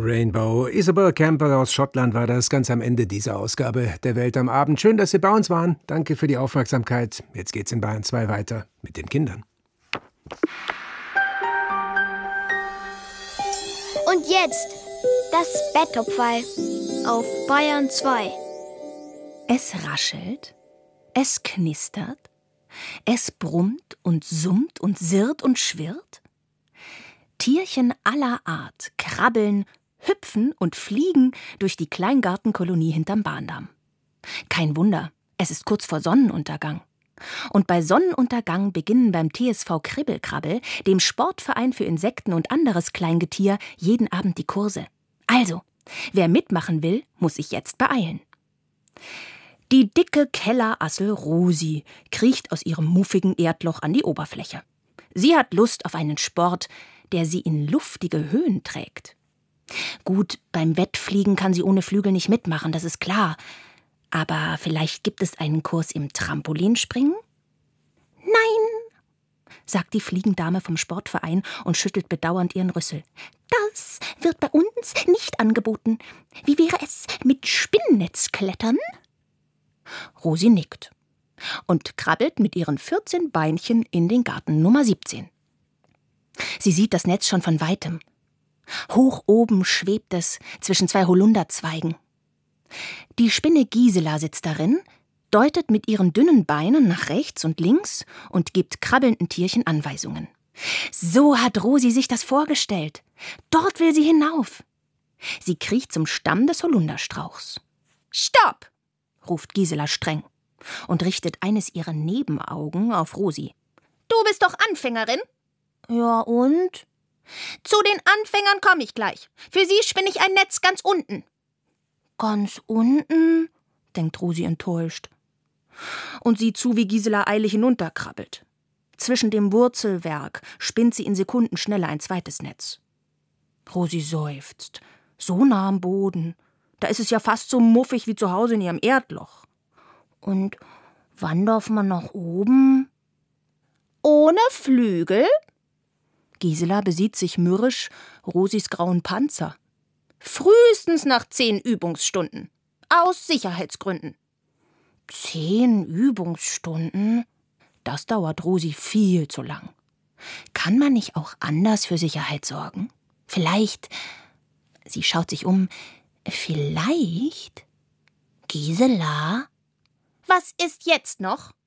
Rainbow. Isabel Campbell aus Schottland war das ganz am Ende dieser Ausgabe der Welt am Abend. Schön, dass Sie bei uns waren. Danke für die Aufmerksamkeit. Jetzt geht's in Bayern 2 weiter mit den Kindern. Und jetzt das Betttopfall auf Bayern 2. Es raschelt, es knistert, es brummt und summt und sirrt und schwirrt. Tierchen aller Art krabbeln, hüpfen und fliegen durch die Kleingartenkolonie hinterm Bahndamm. Kein Wunder, es ist kurz vor Sonnenuntergang. Und bei Sonnenuntergang beginnen beim TSV Kribbelkrabbel, dem Sportverein für Insekten und anderes Kleingetier, jeden Abend die Kurse. Also, wer mitmachen will, muss sich jetzt beeilen. Die dicke Kellerassel Rosi kriecht aus ihrem muffigen Erdloch an die Oberfläche. Sie hat Lust auf einen Sport, der sie in luftige Höhen trägt. Gut, beim Wettfliegen kann sie ohne Flügel nicht mitmachen, das ist klar. Aber vielleicht gibt es einen Kurs im Trampolinspringen? Nein, sagt die Fliegendame vom Sportverein und schüttelt bedauernd ihren Rüssel. Das wird bei uns nicht angeboten. Wie wäre es mit Spinnnetzklettern? Rosi nickt und krabbelt mit ihren 14 Beinchen in den Garten Nummer 17. Sie sieht das Netz schon von weitem. Hoch oben schwebt es zwischen 2 Holunderzweigen. Die Spinne Gisela sitzt darin, deutet mit ihren dünnen Beinen nach rechts und links und gibt krabbelnden Tierchen Anweisungen. So hat Rosi sich das vorgestellt. Dort will sie hinauf. Sie kriecht zum Stamm des Holunderstrauchs. »Stopp!« ruft Gisela streng und richtet eines ihrer Nebenaugen auf Rosi. »Du bist doch Anfängerin?« »Ja, und?« »Zu den Anfängern komme ich gleich. Für sie spinne ich ein Netz ganz unten.« »Ganz unten?«, denkt Rosi enttäuscht. Und sieht zu, wie Gisela eilig hinunterkrabbelt. Zwischen dem Wurzelwerk spinnt sie in Sekundenschnelle ein zweites Netz. Rosi seufzt. So nah am Boden. Da ist es ja fast so muffig wie zu Hause in ihrem Erdloch. Und wann darf man nach oben? Ohne Flügel? Gisela besieht sich mürrisch Rosis grauen Panzer. Frühestens nach 10 Übungsstunden. Aus Sicherheitsgründen. 10 Übungsstunden? Das dauert Rosi viel zu lang. Kann man nicht auch anders für Sicherheit sorgen? Vielleicht, sie schaut sich um, vielleicht? Gisela? Was ist jetzt noch?